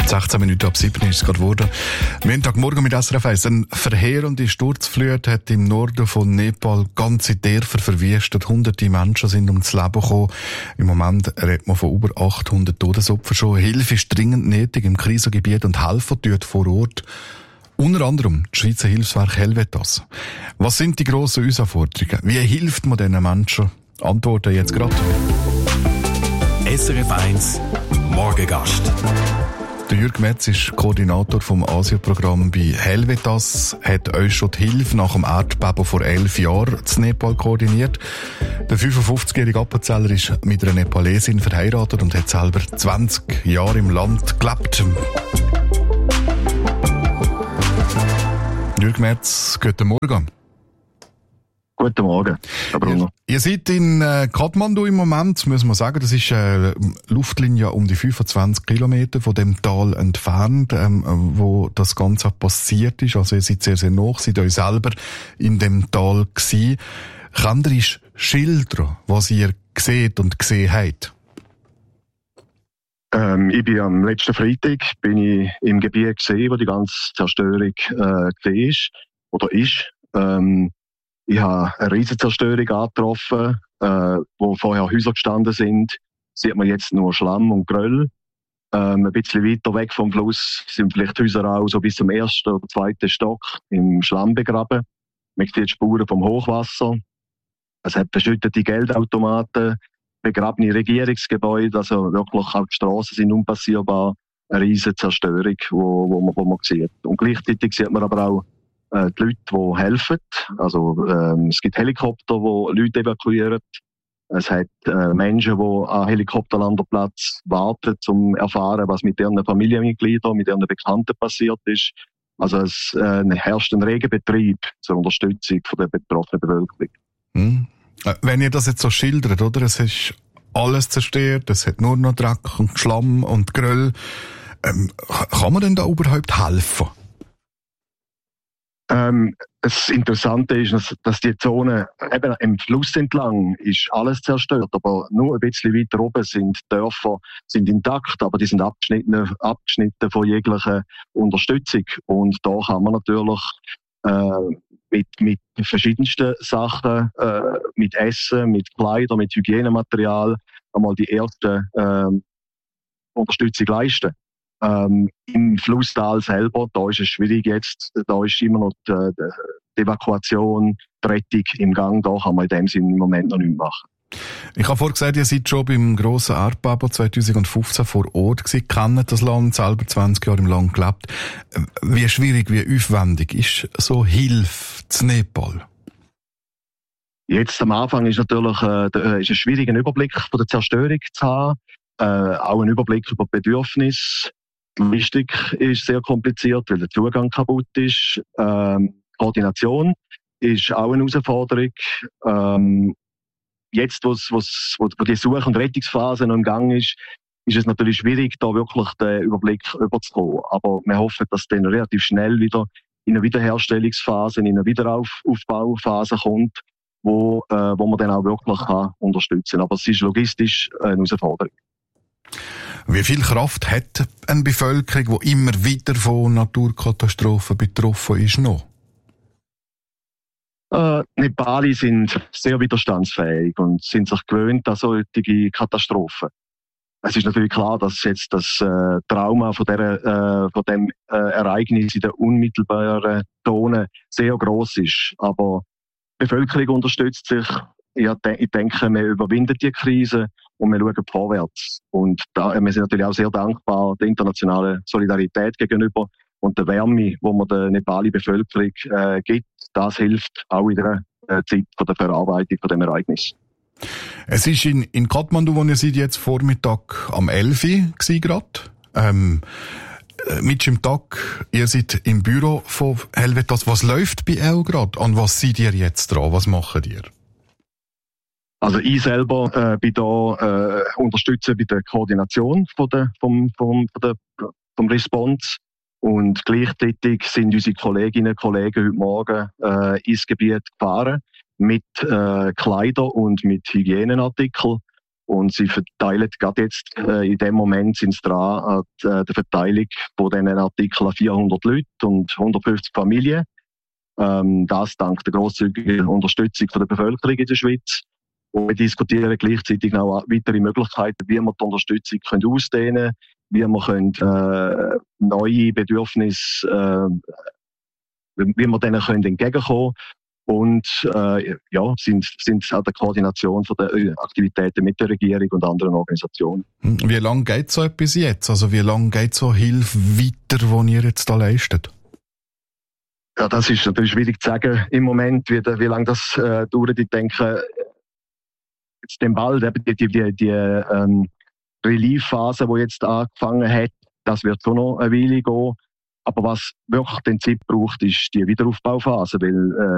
16 Minuten ab 7 ist es gerade geworden. Montagmorgen mit SRF 1. Eine verheerende Sturzflut hat im Norden von Nepal ganze Dörfer verwüstet. Hunderte Menschen sind ums Leben gekommen. Im Moment redet man von über 800 Todesopfern schon. Hilfe ist dringend nötig im Krisengebiet und Helfer tut vor Ort. Unter anderem das Schweizer Hilfswerk Helvetas. Was sind die grossen Herausforderungen? Wie hilft man diesen Menschen? Antworten jetzt gerade. SRF 1 Morgengast. Der Jürg Metz ist Koordinator vom Asienprogramm bei Helvetas, hat euch schon die Hilfe nach dem Erdbeben vor 11 Jahren zu Nepal koordiniert. Der 55-jährige Appenzeller ist mit einer Nepalesin verheiratet und hat selber 20 Jahre im Land gelebt. Jürg Metz, guten Morgen. Guten Morgen, Herr Bruno. Ihr seid in Kathmandu im Moment, muss man sagen. Das ist eine Luftlinie um die 25 Kilometer von dem Tal entfernt, wo das Ganze passiert ist. Also ihr seid sehr, sehr nah, seid euch selber in dem Tal gewesen. Könnt ihr uns schildern, was ihr seht und gesehen habt? Ich bin am letzten Freitag im Gebiet gesehen, wo die ganze Zerstörung war oder ist. Ich habe eine riesige Zerstörung angetroffen, wo vorher Häuser gestanden sind. Sieht man jetzt nur Schlamm und Geröll. Ein bisschen weiter weg vom Fluss sind vielleicht Häuser auch so bis zum ersten oder zweiten Stock im Schlamm begraben. Man sieht Spuren vom Hochwasser. Es hat verschüttete Geldautomaten, begrabene Regierungsgebäude, also wirklich auch die Strassen sind unpassierbar. Eine riesige Zerstörung, wo man sieht. Und gleichzeitig sieht man aber auch die Leute, die helfen. Also, es gibt Helikopter, die Leute evakuieren. Es hat Menschen, die an Helikopterlandeplatz warten, um zu erfahren, was mit ihren Familienmitgliedern, mit ihren Bekannten passiert ist. Also, es herrscht ein reger Betrieb zur Unterstützung der betroffenen Bevölkerung. Wenn ihr das jetzt so schildert, oder? Es ist alles zerstört, es hat nur noch Dreck und Schlamm und Geröll. Kann man denn da überhaupt helfen? Das Interessante ist, dass die Zone eben im Fluss entlang ist alles zerstört, aber nur ein bisschen weiter oben sind Dörfer sind intakt, aber die sind abgeschnitten von jeglicher Unterstützung. Und da kann man natürlich mit verschiedensten Sachen, mit Essen, mit Kleidern, mit Hygienematerial einmal die erste Unterstützung leisten. Im Flusstal selber, da ist es schwierig jetzt, da ist immer noch die Evakuation, die Rettung im Gang, da kann man in dem Sinne im Moment noch nichts machen. Ich habe vorhin gesagt, ihr seid schon beim grossen Erdbeben 2015 vor Ort gewesen, kennt das Land, selber 20 Jahre im Land gelebt. Wie schwierig, wie aufwendig ist so Hilfe zu Nepal? Jetzt am Anfang ist natürlich ist es schwierig, einen Überblick von der Zerstörung zu haben, auch einen Überblick über die Bedürfnisse. Die Logistik ist sehr kompliziert, weil der Zugang kaputt ist. Koordination ist auch eine Herausforderung. Jetzt, wo die Such- und Rettungsphase noch im Gang ist es natürlich schwierig, da wirklich den Überblick überzukommen. Aber wir hoffen, dass es dann relativ schnell wieder in eine Wiederherstellungsphase, in eine Wiederaufbauphase kommt, wo man dann auch wirklich unterstützen kann. Aber es ist logistisch eine Herausforderung. Wie viel Kraft hat eine Bevölkerung, die immer wieder von Naturkatastrophen betroffen ist, noch? Nepali sind sehr widerstandsfähig und sind sich gewöhnt an solche Katastrophen. Es ist natürlich klar, dass jetzt das Trauma von dem Ereignis in der unmittelbaren Zone sehr gross ist. Aber die Bevölkerung unterstützt sich. Ich denke, wir überwinden die Krise und wir schauen vorwärts. Und wir sind natürlich auch sehr dankbar der internationalen Solidarität gegenüber und der Wärme, die man der nepalischen Bevölkerung gibt. Das hilft auch in der Zeit von der Verarbeitung von dem Ereignis. Es ist in Kathmandu, wo ihr seid, jetzt Vormittag am 11 Uhr gerade. Mit dem Tag, ihr seid im Büro von Helvetas. Was läuft bei euch gerade? An was seid ihr jetzt dran? Was macht ihr? Also ich selber bin da unterstütze bei der Koordination vom Response und gleichzeitig sind unsere Kolleginnen und Kollegen heute Morgen ins Gebiet gefahren mit Kleidern und mit Hygieneartikeln Und sie verteilen gerade jetzt, in dem Moment sind sie dran an der Verteilung von diesen Artikeln 400 Leute und 150 Familien. Das dank der grosszügigen Unterstützung von der Bevölkerung in der Schweiz. Und wir diskutieren gleichzeitig auch weitere Möglichkeiten, wie wir die Unterstützung ausdehnen können, wie wir neue Bedürfnisse, wie wir denen entgegenkommen können. Und sind auch der Koordination von der Aktivitäten mit der Regierung und anderen Organisationen. Wie lange geht so etwas jetzt? Also wie lange geht so Hilfe weiter, die ihr jetzt da leistet? Ja, das ist natürlich schwierig zu sagen im Moment, wie lange das dauert. Ich denke, jetzt dem bald die Relief-Phase, die jetzt angefangen hat, das wird schon noch eine Weile gehen. Aber was wirklich den Zeit braucht, ist die Wiederaufbauphase, weil